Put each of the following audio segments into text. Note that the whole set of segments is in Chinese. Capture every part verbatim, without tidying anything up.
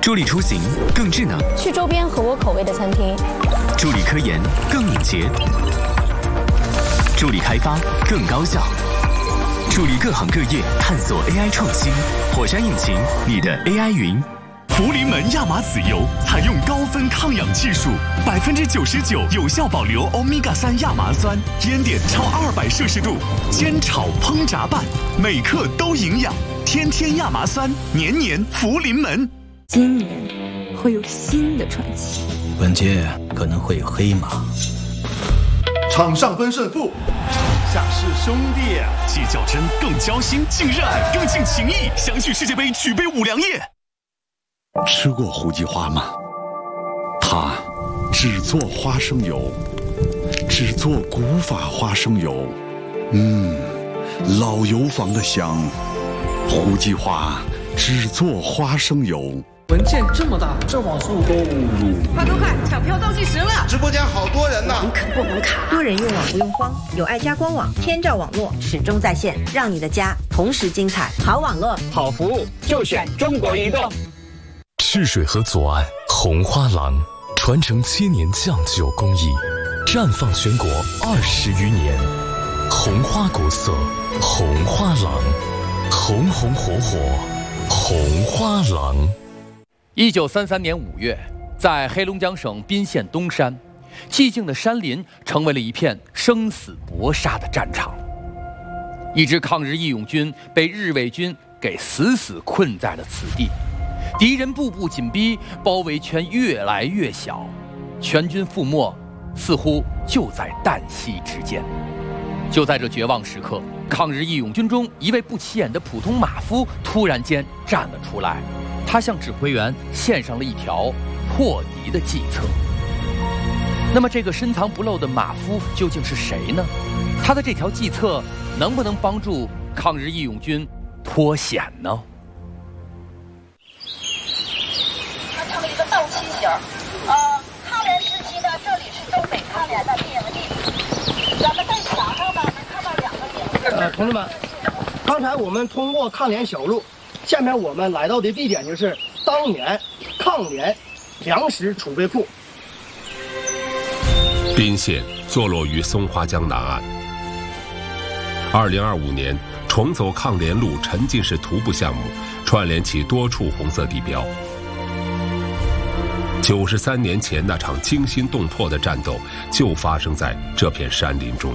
助力出行更智能， 去周边合我口味的餐厅； 助力科研更敏捷，助力开发更高效，助力各行各业探索 A I 创新。火山引擎，你的 A I 云。 福临门亚麻籽油采用高分抗氧技术，百分之九十九有效保留欧米伽三亚麻酸，烟点超二百摄氏度，煎炒烹炸拌，每克都营养。天天亚麻酸，年年福临门。 今年会有新的传奇， 本届可能会有黑马。 场上分胜负， 场下是兄弟，既较真更交心，竟热爱更尽情谊，相聚世界杯，举杯五粮液。 吃过胡记花吗？它只做花生油，只做古法花生油，嗯，老油坊的香。胡记花只做花生油。 文件这么大，这网速够入？ 快快快，抢票倒计时了！ 直播间好多人呢， 网肯不能卡。 多人用网不用慌，有爱家官网，天照网络始终在线，让你的家同时精彩。好网络， 好服务，就选中国移动。 赤水河左岸红花廊，传承千年酱酒工艺，绽放全国二十余年。红花国色，红花廊，红红火火，红花廊。 一九三三年五月，在黑龙江省宾县东山，寂静的山林成为了一片生死搏杀的战场。一支抗日义勇军被日伪军给死死困在了此地。敌人步步紧逼，包围圈越来越小，全军覆没，似乎就在旦夕之间。就在这绝望时刻，抗日义勇军中一位不起眼的普通马夫突然间站了出来，他向指挥员献上了一条破敌的计策。那么这个深藏不露的马夫究竟是谁呢？他的这条计策能不能帮助抗日义勇军脱险呢？ 倒梯形，呃，抗联时期呢，这里是东北抗联的地营地。咱们在墙上呢能看到两个名字。 呃，同志们，刚才我们通过抗联小路，下面我们来到的地点就是当年抗联粮食储备库。 宾县坐落于松花江南岸。二零二五年，重走抗联路沉浸式徒步项目，串联起多处红色地标。九十三年前那场惊心动魄的战斗，就发生在这片山林中。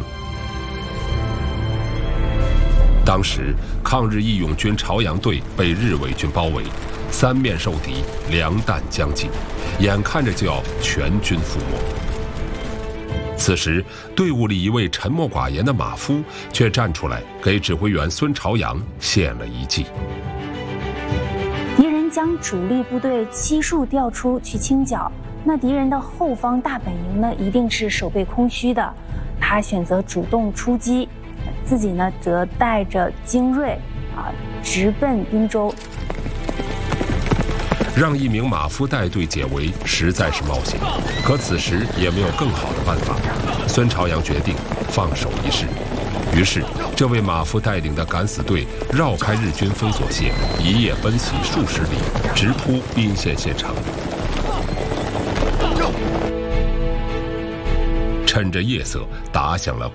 当时，抗日义勇军朝阳队被日伪军包围，三面受敌，粮弹将尽，眼看着就要全军覆没。此时，队伍里一位沉默寡言的马夫却站出来，给指挥员孙朝阳献了一计。 将主力部队悉数调出去清剿，那敌人的后方大本营呢，一定是守备空虚的。他选择主动出击，自己呢则带着精锐啊，直奔滨州。 让一名马夫带队解围实在是冒险，可此时也没有更好的办法。孙朝阳决定放手一试。于是，这位马夫带领的敢死队绕开日军封锁线，一夜奔袭数十里，直扑宾县县城。趁着夜色，打响了